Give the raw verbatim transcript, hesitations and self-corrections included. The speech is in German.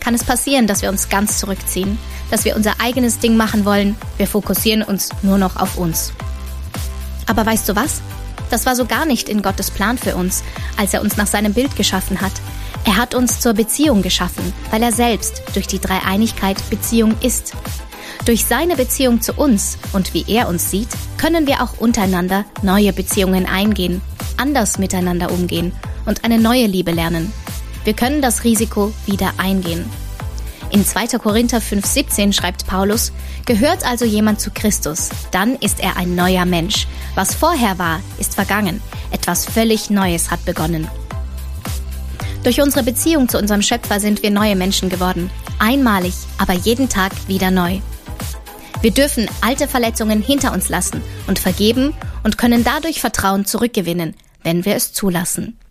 kann es passieren, dass wir uns ganz zurückziehen, dass wir unser eigenes Ding machen wollen. Wir fokussieren uns nur noch auf uns. Aber weißt du was? Das war so gar nicht in Gottes Plan für uns, als er uns nach seinem Bild geschaffen hat. Er hat uns zur Beziehung geschaffen, weil er selbst durch die Dreieinigkeit Beziehung ist. Durch seine Beziehung zu uns und wie er uns sieht, können wir auch untereinander neue Beziehungen eingehen, anders miteinander umgehen und eine neue Liebe lernen. Wir können das Risiko wieder eingehen. In zweiter Korinther fünf siebzehn schreibt Paulus: Gehört also jemand zu Christus, dann ist er ein neuer Mensch. Was vorher war, ist vergangen. Etwas völlig Neues hat begonnen. Durch unsere Beziehung zu unserem Schöpfer sind wir neue Menschen geworden. Einmalig, aber jeden Tag wieder neu. Wir dürfen alte Verletzungen hinter uns lassen und vergeben und können dadurch Vertrauen zurückgewinnen, wenn wir es zulassen.